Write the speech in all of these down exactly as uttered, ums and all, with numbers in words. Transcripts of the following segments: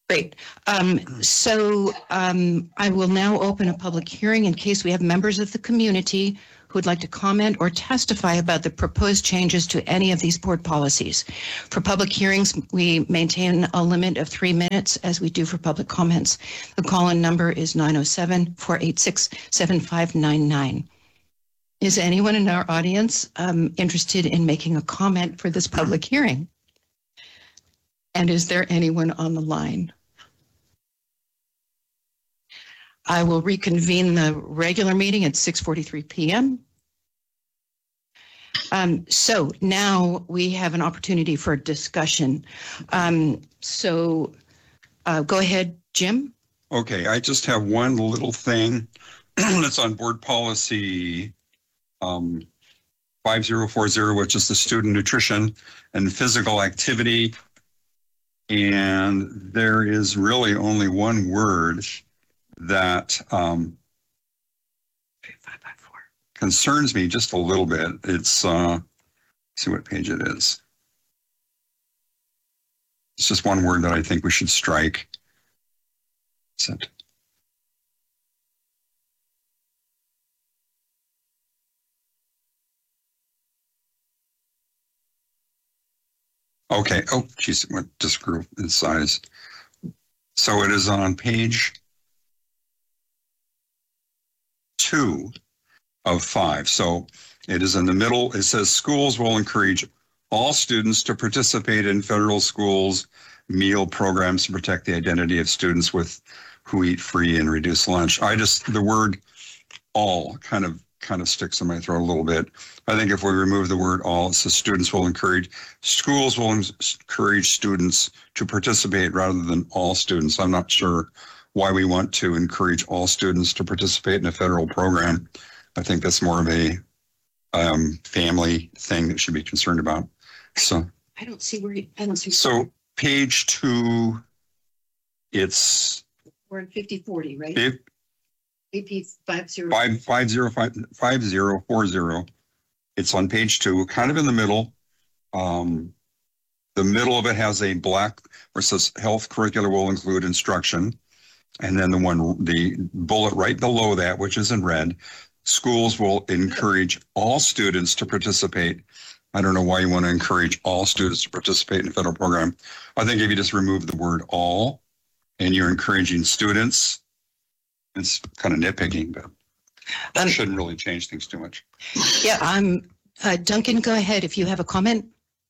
Great. Um, so um, I will now open a public hearing in case we have members of the community who would like to comment or testify about the proposed changes to any of these board policies. For public hearings, we maintain a limit of three minutes as we do for public comments. The call-in number is nine oh seven, four eight six, seven five nine nine. Is anyone in our audience um, interested in making a comment for this public hearing? And is there anyone on the line? I will reconvene the regular meeting at six forty-three p m Um, so now we have an opportunity for discussion. Um, so uh, go ahead, Jim. Okay, I just have one little thing that's on board policy um, five zero four zero, which is the student nutrition and physical activity. And there is really only one word that um, concerns me just a little bit. It's, uh, let's see what page it is. It's just one word that I think we should strike. That's it. Okay. Oh, geez, it just grew in size. So it is on page two of five. So it is in the middle. It says schools will encourage all students to participate in federal schools meal programs to protect the identity of students with who eat free and reduced lunch. I just, the word all kind of kind of sticks in my throat a little bit. I think if we remove the word all, it says students will encourage, schools will encourage students to participate rather than all students. I'm not sure why we want to encourage all students to participate in a federal program. I think that's more of a um, family thing that should be concerned about. So I don't see where you, I don't see. So page two, it's. We're in fifty forty, right? It, A P five zero. Five five zero five five zero four zero. It's on page two, kind of in the middle. Um, the middle of it has a black where it says health curricular will include instruction. And then the one, the bullet right below that, which is in red, schools will encourage all students to participate. I don't know why you want to encourage all students to participate in a federal program. I think if you just remove the word all and you're encouraging students, it's kind of nitpicking, but Um, shouldn't really change things too much. Yeah, um, uh, Duncan, go ahead if you have a comment.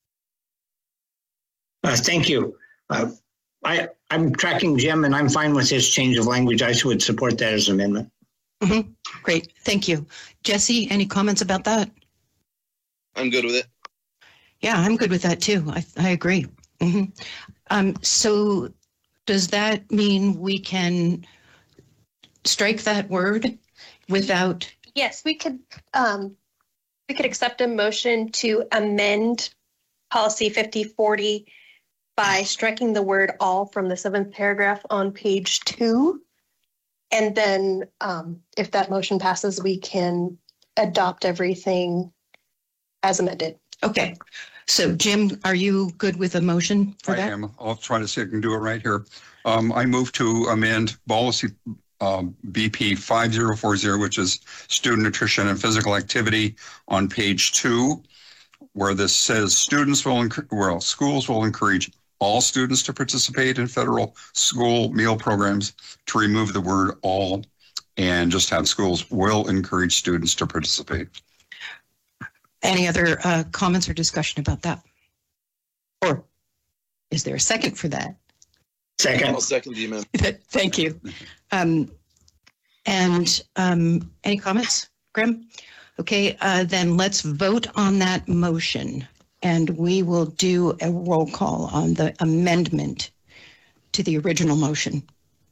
Uh, thank you. Uh, I, I'm tracking Jim and I'm fine with his change of language. I would support that as an amendment. Mm-hmm. Great, thank you. Jesse, any comments about that? I'm good with it. Yeah, I'm good with that too. I, I agree. Mm-hmm. Um, so does that mean we can strike that word without? Yes, we could, um, we could accept a motion to amend policy fifty forty by striking the word all from the seventh paragraph on page two. And then um, if that motion passes, we can adopt everything as amended. Okay. So Jim, are you good with a motion for I that? am. I'll try to see if I can do it right here. Um, I move to amend policy um, B P five zero four zero, which is student nutrition and physical activity on page two, where this says students will, well, schools will encourage all students to participate in federal school meal programs, to remove the word all and just have schools will encourage students to participate. Any other uh, comments or discussion about that? Or is there a second for that? Second. I'll second the amendment. Thank you. Um, and um, any comments, Grim? Okay, uh, then let's vote on that motion. And we will do a roll call on the amendment to the original motion.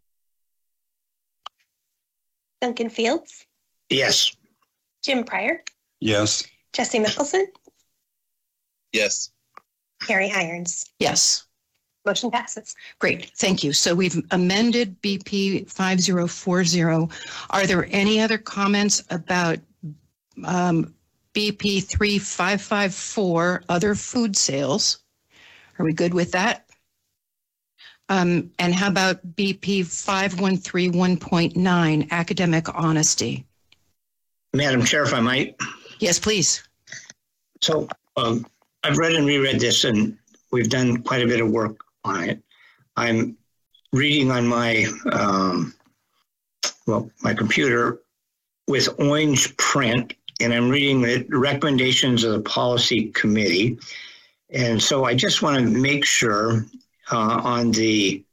Duncan Fields, Yes. Jim Pryor, Yes. Jesse Mickelson, Yes. Harry Irons. Yes. Motion passes. Great, thank you. So we've amended B P five zero four zero. Are there any other comments about um, B P three five five four, other food sales? Are we good with that? Um, and how about B P five one three one point nine, academic honesty? Madam Chair, if I might. Yes, please. So um, I've read and reread this, and we've done quite a bit of work on it. I'm reading on my um, well, my computer with orange print, and I'm reading the recommendations of the policy committee. And so I just want to make sure uh, on the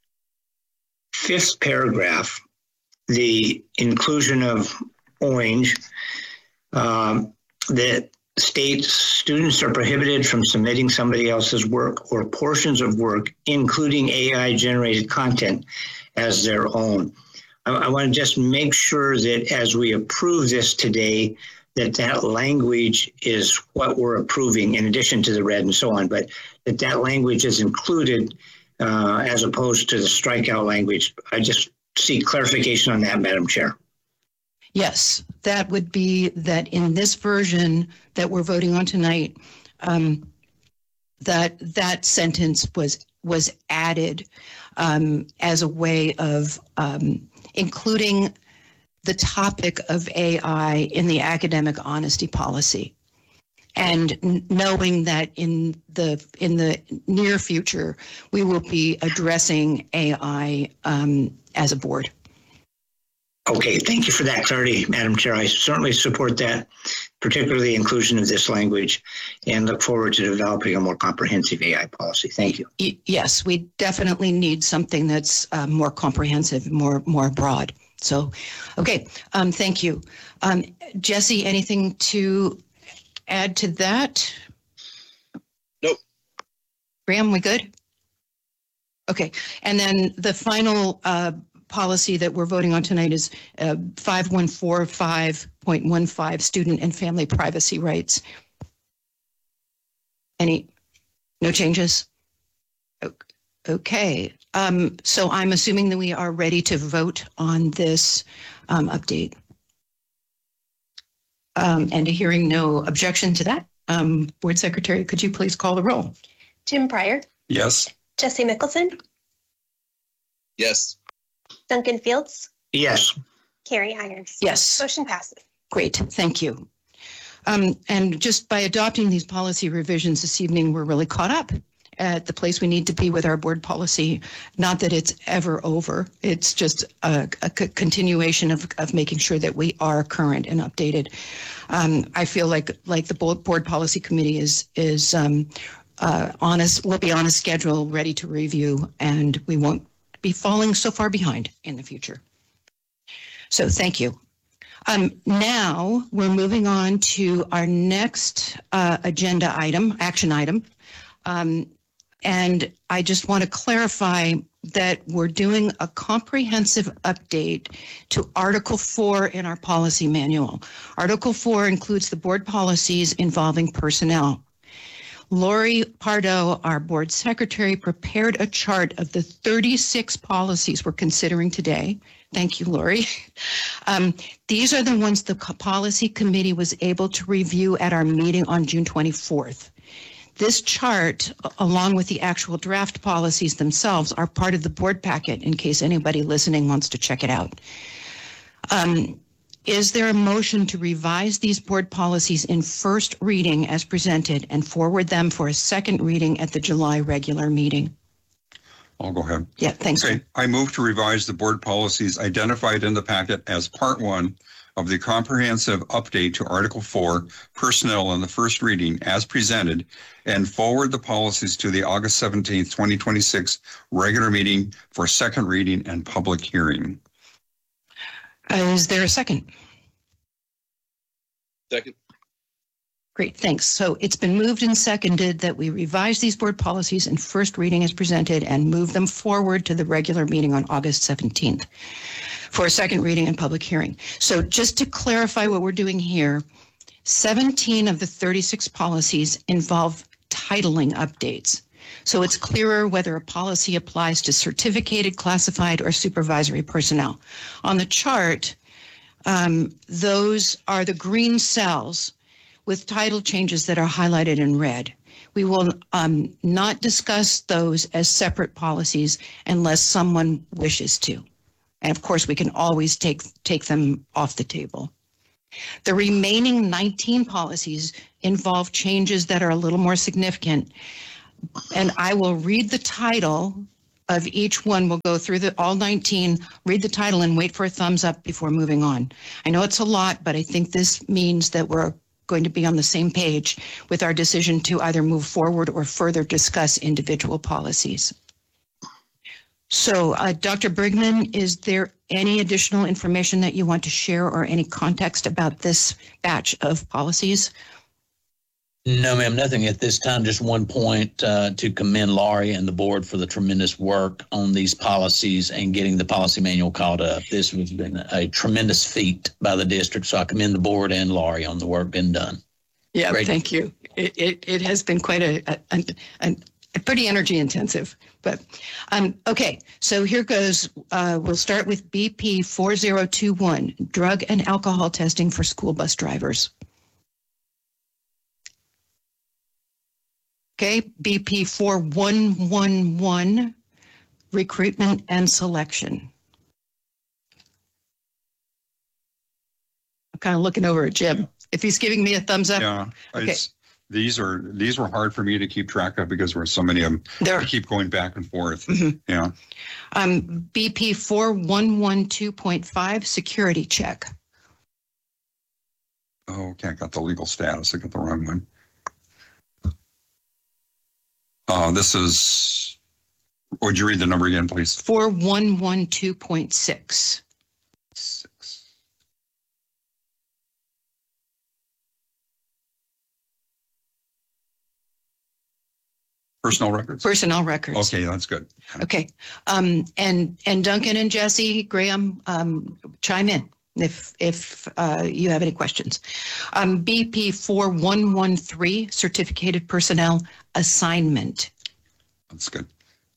fifth paragraph, the inclusion of orange um, that states students are prohibited from submitting somebody else's work or portions of work, including A I generated content, as their own. I, I want to just make sure that as we approve this today, that that language is what we're approving in addition to the red and so on, but that that language is included uh, as opposed to the strikeout language. I just seek clarification on that, Madam Chair. Yes, that would be that in this version that we're voting on tonight, um, that that sentence was was added um, as a way of um, including the topic of A I in the academic honesty policy, and n- knowing that in the in the near future we will be addressing A I um, as a board. Okay, thank you for that clarity, Madam Chair. I certainly support that, particularly the inclusion of this language, and look forward to developing a more comprehensive A I policy. Thank you. Y- yes, we definitely need something that's uh, more comprehensive, more more broad. So, okay, um, thank you. Um, Jesse, anything to add to that? Nope. Graham, we good? Okay, and then the final uh, policy that we're voting on tonight is uh, five one four five point one five, student and family privacy rights. Any, no changes? Okay, um, so I'm assuming that we are ready to vote on this um, update. Um, and hearing no objection to that, um, Board Secretary, could you please call the roll? Jim Pryor, Yes. Jesse Mickelson, Yes. Duncan Fields, Yes. Carrie Irons. Yes. Motion passes. Great, thank you. Um, and just by adopting these policy revisions this evening, we're really caught up at the place we need to be with our board policy. Not that it's ever over. It's just a, a c- continuation of, of making sure that we are current and updated. Um, I feel like like the board, board policy committee is is um, uh, honest. We'll be on a schedule, ready to review, and we won't be falling so far behind in the future. So thank you. Um, now we're moving on to our next uh, agenda item, action item. Um, and I just want to clarify that we're doing a comprehensive update to Article four in our policy manual. Article four includes the board policies involving personnel. Lori Pardo, our board secretary, prepared a chart of the thirty-six policies we're considering today. Thank you, Lori. Um, these are the ones the policy committee was able to review at our meeting on June twenty-fourth. This chart, along with the actual draft policies themselves, are part of the board packet in case anybody listening wants to check it out. Um, Is there a motion to revise these board policies in first reading as presented and forward them for a second reading at the July regular meeting? I'll go ahead. Yeah, thanks. Okay, I move to revise the board policies identified in the packet as part one of the comprehensive update to Article four, personnel in the first reading as presented, and forward the policies to the August seventeenth, twenty twenty-six regular meeting for second reading and public hearing. Uh, is there a second? Second. Great, thanks. So it's been moved and seconded that we revise these board policies in first reading as presented and move them forward to the regular meeting on August seventeenth for a second reading and public hearing. So just to clarify what we're doing here, seventeen of the thirty-six policies involve titling updates. So it's clearer whether a policy applies to certificated, classified, or supervisory personnel. On the chart, um, those are the green cells with title changes that are highlighted in red. We will um, not discuss those as separate policies unless someone wishes to. And of course, we can always take, take them off the table. The remaining nineteen policies involve changes that are a little more significant. And I will read the title of each one. We'll go through the all nineteen, read the title and wait for a thumbs up before moving on. I know it's a lot, but I think this means that we're going to be on the same page with our decision to either move forward or further discuss individual policies. So, uh, Doctor Brigman, is there any additional information that you want to share or any context about this batch of policies? No, ma'am, nothing at this time. Just one point uh, to commend Laurie and the board for the tremendous work on these policies and getting the policy manual caught up. This has been a tremendous feat by the district, so I commend the board and Laurie on the work being done. Yeah, Great. Thank you. It, it, it has been quite a, a, a, a pretty energy intensive, but um, okay. So here goes. Uh, we'll start with B P four zero two one, drug and alcohol testing for school bus drivers. Okay, B P four one one one, recruitment and selection. I'm kind of looking over at Jim. If he's giving me a thumbs up. Yeah, Okay. it's, these are, these were hard for me to keep track of because there were so many of them. There. I keep going back and forth. Mhm. Yeah. Um, B P four one one two point five, security check. Oh, okay. I got the legal status. I got the wrong one. Uh, this is, would you read the number again, please? four one one two point six. Six. Personnel records? Personnel records. Okay, that's good. Okay. Um, and, and Duncan and Jesse, Graham, um, chime in if, if, uh, you have any questions. Um, B P four one one three, certificated personnel assignment. That's good.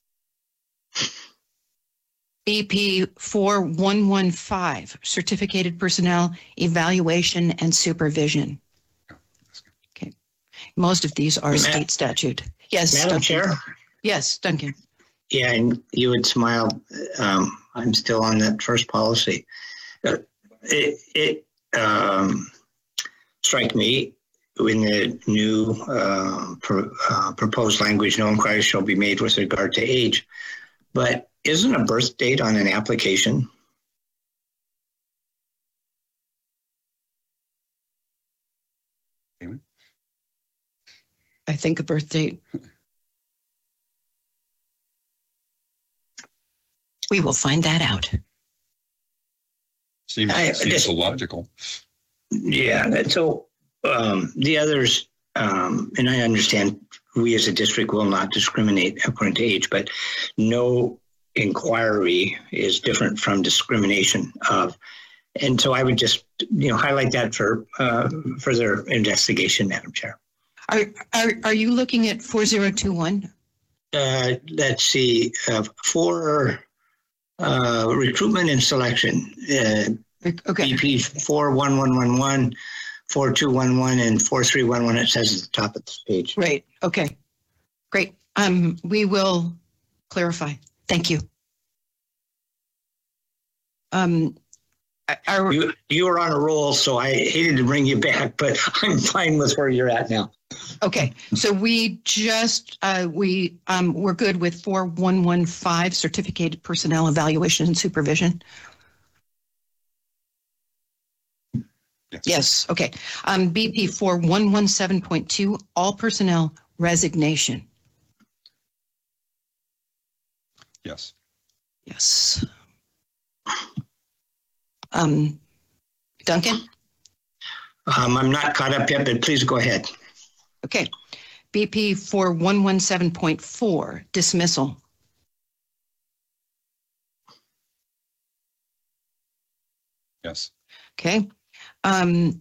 B P four one one five, certificated personnel evaluation and supervision. Okay. Most of these are Ma- state statute. Yes. Madam Duncan. Chair? Yes, Duncan. Yeah, and you would smile. Um, I'm still on that first policy. Uh, It, it um, strike me in the new uh, pro, uh, proposed language, no inquiry shall be made with regard to age. But isn't a birth date on an application? I think a birth date. We will find that out. Seems, I- seems just- illogical. Yeah, and so um, the others, um, and I understand we as a district will not discriminate according to age, but no inquiry is different from discrimination of. And so I would just, you know, highlight that for uh, further investigation, Madam Chair. Are, are, are you looking at four zero two one? Uh, let's see, uh, for uh, recruitment and selection, uh, Okay. B P four one one one one, four two one one, and four three one one, it says at the top of this page. Right. Okay. Great. Um, we will clarify. Thank you. Um, are, You, you were on a roll, so I hated to bring you back, but I'm fine with where you're at now. okay. So we just, uh, we, um, we're good with four one one five, certificated personnel evaluation and supervision. Yes. Yes. Okay. Um, B P four one one seven point two, all personnel resignation. Yes. Yes. Um, Duncan? Um, I'm not caught up yet, but please go ahead. Okay. B P four one one seven point four, dismissal. Yes. Okay. Um,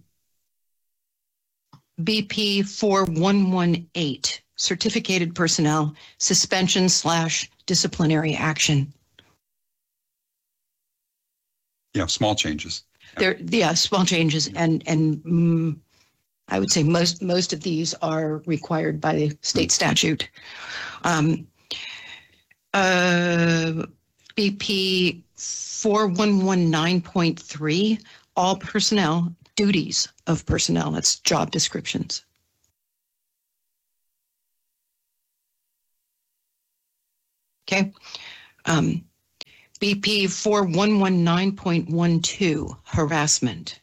B P four one one eight, certificated personnel, suspension slash disciplinary action. Yeah, small changes. There, yeah, small changes and, and mm, I would say most most of these are required by state statute. Um, uh, B P four one one nine point three, all personnel, duties of personnel. That's job descriptions. Okay. Um, B P four one one nine point one two, harassment.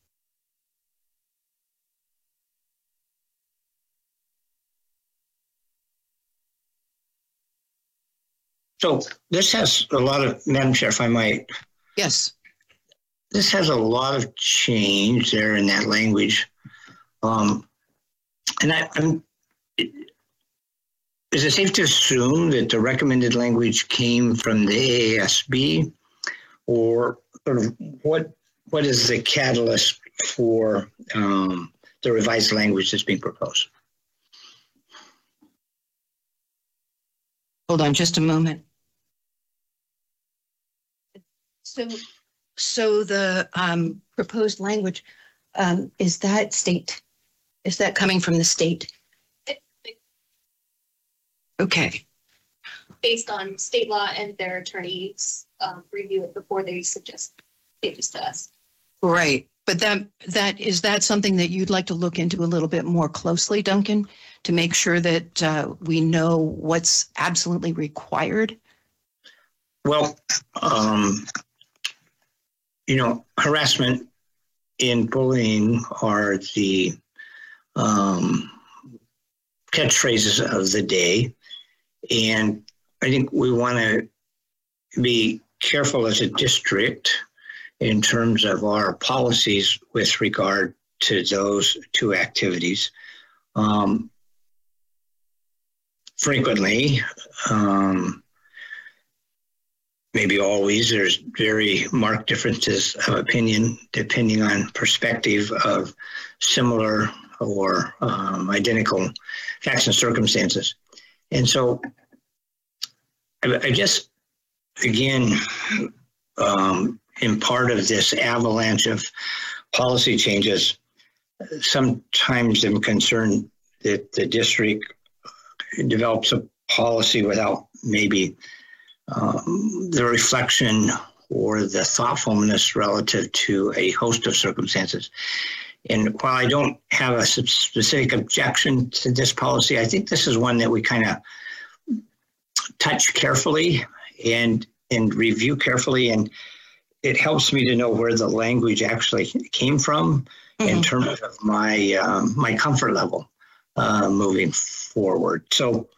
So this has a lot of, Madam Chair, if I might, Yes. this has a lot of change there in that language. Um, and I, I'm, is it safe to assume that the recommended language came from the A A S B, or sort of what what is the catalyst for um, the revised language that's being proposed? Hold on just a moment. So, so the um, proposed language, um, is that state? Is that coming from the state? Okay. Based on state law and their attorneys um, review it before they suggest changes to us. Right. But that that is that something that you'd like to look into a little bit more closely, Duncan, to make sure that uh, we know what's absolutely required? Well, um, you know, harassment and bullying are the um, catchphrases of the day. And I think we want to be careful as a district in terms of our policies with regard to those two activities. Um, frequently, um, maybe always, there's very marked differences of opinion depending on perspective of similar or um, identical facts and circumstances. And so I, I guess, again, um, in part of this avalanche of policy changes, sometimes I'm concerned that the district develops a policy without maybe um, the reflection or the thoughtfulness relative to a host of circumstances. And while I don't have a specific objection to this policy, I think this is one that we kind of touch carefully and and review carefully. And it helps me to know where the language actually came from mm-hmm. in terms of my um, my comfort level uh, moving forward. So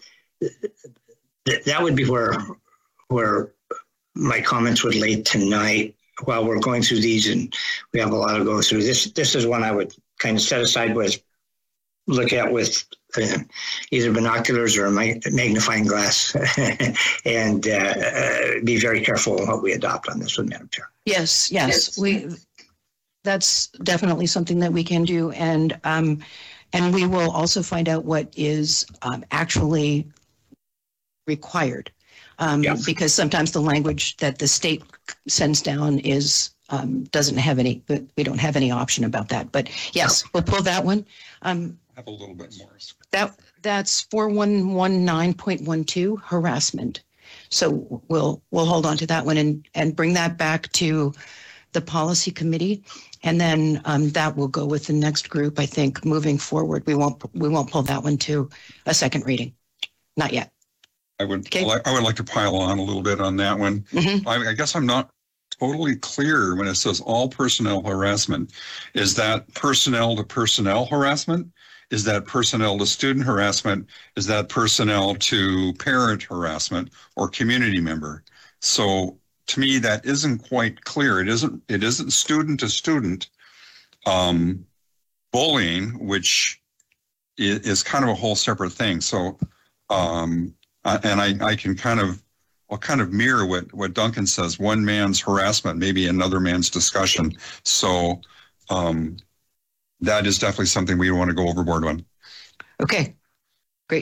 th- that would be where where my comments would lay tonight. While we're going through these and we have a lot to go through, this this is one I would kind of set aside with, look at with uh, either binoculars or a magnifying glass and uh, uh, be very careful what we adopt on this one, Madam Chair. Yes, yes, we. That's definitely something that we can do, and um, and we will also find out what is um, actually required. Um, yeah. Because sometimes the language that the state sends down is um, doesn't have any, but we don't have any option about that. But yes, we'll pull that one. Um, have a little bit more. That that's four one one nine point one two, harassment. So we'll we'll hold on to that one and and bring that back to the policy committee, and then um, that will go with the next group. I think moving forward, we won't we won't pull that one to a second reading, not yet. I would okay. I would like to pile on a little bit on that one. Mm-hmm. I, I guess I'm not totally clear when it says all personnel harassment. Is that personnel to personnel harassment? Is that personnel to student harassment? Is that personnel to parent harassment or community member? So to me, that isn't quite clear. It isn't. It isn't student to student um, bullying, which is, is kind of a whole separate thing. So. Um, Uh, and I, I can kind of, I'll kind of mirror what, what Duncan says, one man's harassment, maybe another man's discussion. So um, that is definitely something we want to go overboard on. Okay, great.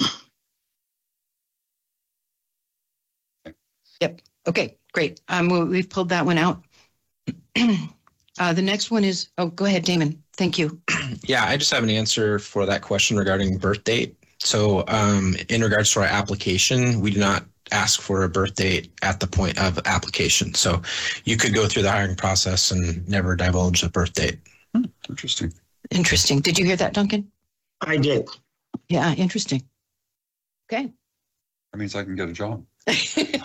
Yep, okay, great. Um, we've pulled that one out. uh, the next one is, oh, go ahead, Damon. Thank you. Yeah, I just have an answer for that question regarding birth date. So um, in regards to our application, we do not ask for a birth date at the point of application. So you could go through the hiring process and never divulge a birth date. Hmm, interesting. Interesting. Did you hear that, Duncan? I did. Yeah, interesting. Okay. That means I can get a job.